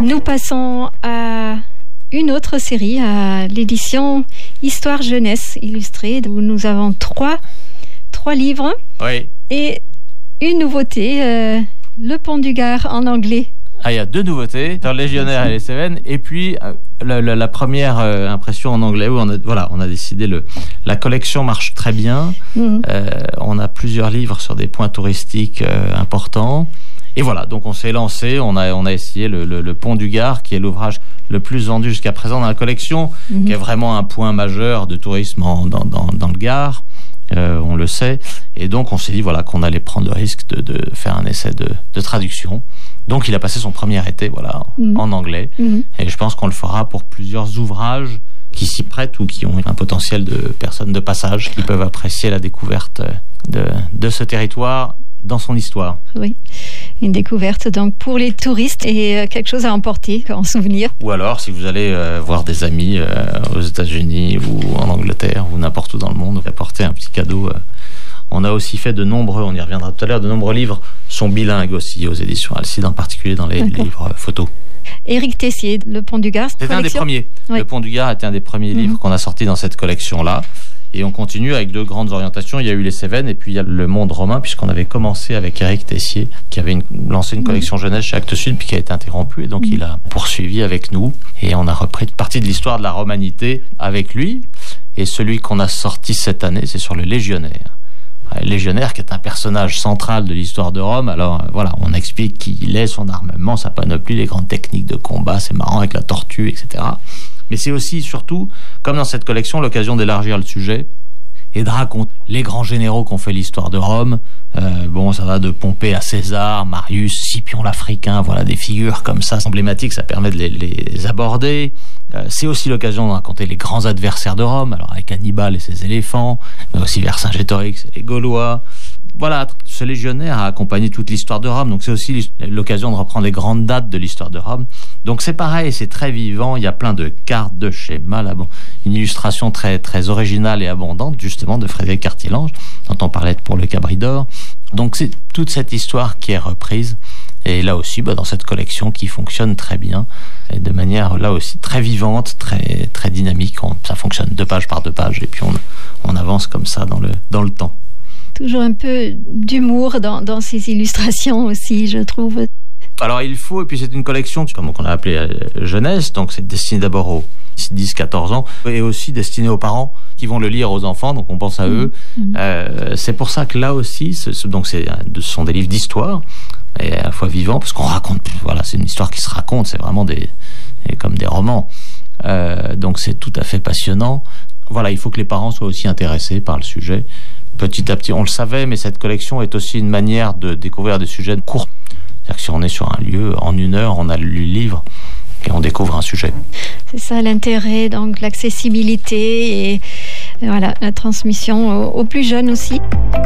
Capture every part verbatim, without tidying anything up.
Nous passons à une autre série, à l'édition Histoire Jeunesse Illustrée, où nous avons trois, trois livres. Oui. Et une nouveauté, euh, Le Pont du Gard en anglais. Ah, il y a deux nouveautés, dans Légionnaire et les Cévennes, et puis euh, la, la, la première euh, impression en anglais, où on a, voilà, on a décidé, le, la collection marche très bien, mmh. euh, on a plusieurs livres sur des points touristiques euh, importants, et voilà, donc on s'est lancé, on a, on a essayé le, le, le Pont du Gard, qui est l'ouvrage le plus vendu jusqu'à présent dans la collection, mmh. qui est vraiment un point majeur de tourisme en, dans, dans, dans le Gard. Euh, on le sait, et donc on s'est dit voilà qu'on allait prendre le risque de, de faire un essai de, de traduction. Donc il a passé son premier été voilà mmh. en anglais, mmh. et je pense qu'on le fera pour plusieurs ouvrages qui s'y prêtent ou qui ont un potentiel de personnes de passage qui peuvent apprécier la découverte de, de ce territoire dans son histoire. Oui, une découverte donc pour les touristes et quelque chose à emporter en souvenir. Ou alors, si vous allez euh, voir des amis euh, aux États-Unis ou en Angleterre ou n'importe où dans le monde, apporter un petit cadeau. Euh, on a aussi fait de nombreux, on y reviendra tout à l'heure, de nombreux livres sont bilingues aussi aux éditions Alcide, en particulier dans les D'accord. livres euh, photos. Éric Tessier, Le Pont du Gard. C'était un des premiers. Oui. Le Pont du Gard était un des premiers mmh. livres qu'on a sortis dans cette collection-là. Et on continue avec deux grandes orientations. Il y a eu les Cévennes et puis il y a le monde romain, puisqu'on avait commencé avec Éric Tessier, qui avait une, lancé une collection jeunesse chez Actes Sud, puis qui a été interrompue. Et donc mmh. il a poursuivi avec nous. Et on a repris une partie de l'histoire de la romanité avec lui. Et celui qu'on a sorti cette année, c'est sur le Légionnaire. Le Légionnaire, qui est un personnage central de l'histoire de Rome. Alors voilà, on explique qui il est, son armement, sa panoplie, les grandes techniques de combat. C'est marrant avec la tortue, et cetera. Mais c'est aussi, surtout, comme dans cette collection, l'occasion d'élargir le sujet et de raconter les grands généraux qui ont fait l'histoire de Rome. Euh, bon, ça va de Pompée à César, Marius, Scipion l'Africain, voilà, des figures comme ça, emblématiques, ça permet de les, les aborder. Euh, c'est aussi l'occasion de raconter les grands adversaires de Rome, alors avec Hannibal et ses éléphants, mais aussi Vercingétorix et les Gaulois. Voilà, ce légionnaire a accompagné toute l'histoire de Rome, donc c'est aussi l'occasion de reprendre les grandes dates de l'histoire de Rome. Donc c'est pareil, c'est très vivant, il y a plein de cartes, de schémas, là, bon, une illustration très, très originale et abondante, justement, de Frédéric Cartilange, dont on parlait pour le Cabri d'Or. Donc c'est toute cette histoire qui est reprise, et là aussi, bah, dans cette collection qui fonctionne très bien, et de manière, là aussi, très vivante, très, très dynamique. On, ça fonctionne deux pages par deux pages, et puis on, on avance comme ça dans le, dans le temps. Toujours un peu d'humour dans, dans ces illustrations aussi, je trouve. Alors il faut, et puis c'est une collection, comme on l'a appelée euh, jeunesse, donc c'est destiné d'abord aux dix à quatorze ans, et aussi destiné aux parents qui vont le lire aux enfants, donc on pense à eux. Mmh. Euh, c'est pour ça que là aussi, ce, ce, donc c'est, ce sont des livres d'histoire, et à la fois vivants, parce qu'on raconte, voilà, c'est une histoire qui se raconte, c'est vraiment des, comme des romans. Euh, donc c'est tout à fait passionnant. Voilà, il faut que les parents soient aussi intéressés par le sujet. Petit à petit, on le savait, mais cette collection est aussi une manière de découvrir des sujets courts. C'est-à-dire que si on est sur un lieu, en une heure, on a lu le livre et on découvre un sujet. C'est ça l'intérêt, donc l'accessibilité et voilà, la transmission aux, aux plus jeunes aussi.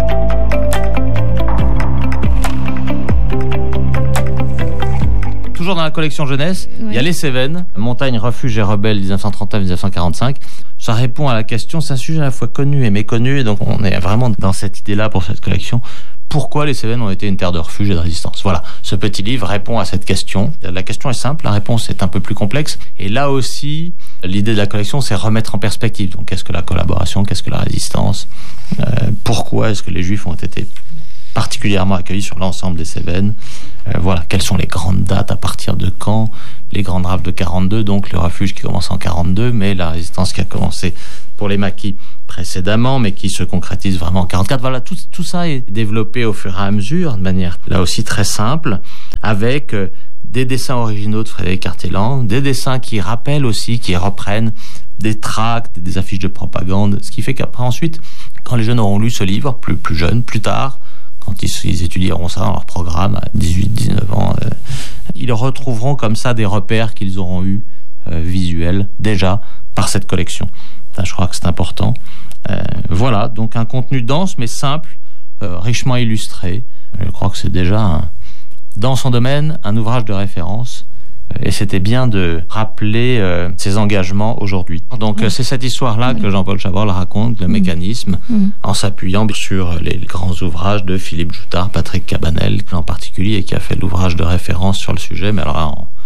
Toujours dans la collection jeunesse, ouais. Il y a les Cévennes, Montagne, Refuge et Rebelles dix-neuf cent trente-neuf à dix-neuf cent quarante-cinq. Ça répond à la question, c'est un sujet à la fois connu et méconnu, et donc on est vraiment dans cette idée-là pour cette collection. Pourquoi les Cévennes ont été une terre de refuge et de résistance? Voilà, ce petit livre répond à cette question. La question est simple, la réponse est un peu plus complexe. Et là aussi, l'idée de la collection, c'est remettre en perspective. Donc, qu'est-ce que la collaboration? Qu'est-ce que la résistance? euh, Pourquoi est-ce que les Juifs ont été particulièrement accueillis sur l'ensemble des Cévennes? euh, Voilà, quelles sont les grandes dates, à partir de quand? Les grandes rafles de quarante-deux, donc le refuge qui commence en quarante-deux, mais la résistance qui a commencé pour les maquis précédemment, mais qui se concrétise vraiment en quarante-quatre. Voilà, tout, tout ça est développé au fur et à mesure, de manière là aussi très simple, avec euh, des dessins originaux de Frédéric Cartilange, des dessins qui rappellent aussi, qui reprennent des tracts, des affiches de propagande, ce qui fait qu'après ensuite, quand les jeunes auront lu ce livre, plus, plus jeunes, plus tard, quand ils, ils étudieront ça dans leur programme à dix-huit dix-neuf ans, euh, ils retrouveront comme ça des repères qu'ils auront eus euh, visuels déjà par cette collection. Ça, je crois que c'est important. Euh, voilà, donc un contenu dense mais simple, euh, richement illustré. Je crois que c'est déjà, un, dans son domaine, un ouvrage de référence. Et c'était bien de rappeler euh, ses engagements aujourd'hui. Donc mmh. c'est cette histoire-là que Jean-Paul Chabrol raconte, le mmh. mécanisme, mmh. en s'appuyant sur les grands ouvrages de Philippe Joutard, Patrick Cabanel en particulier, qui a fait l'ouvrage de référence sur le sujet, mais alors là, en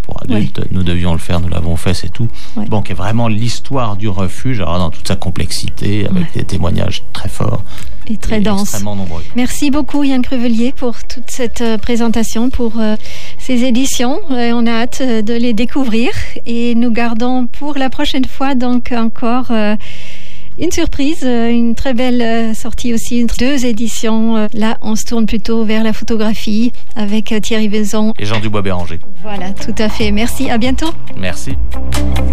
pour adultes. Ouais. Nous devions le faire, nous l'avons fait, c'est tout. Ouais. Bon, qui est vraiment l'histoire du refuge, alors dans toute sa complexité, avec ouais. des témoignages très forts. Et très et dense. Extrêmement nombreux. Merci beaucoup Yann Crevelier pour toute cette euh, présentation, pour euh, ces éditions. Euh, on a hâte euh, de les découvrir et nous gardons pour la prochaine fois donc encore euh, une surprise, euh, une très belle euh, sortie aussi, une, deux éditions. Euh, là, on se tourne plutôt vers la photographie avec euh, Thierry Vaison et Jean Dubois-Béranger. Voilà, tout à fait. Merci, à bientôt. Merci.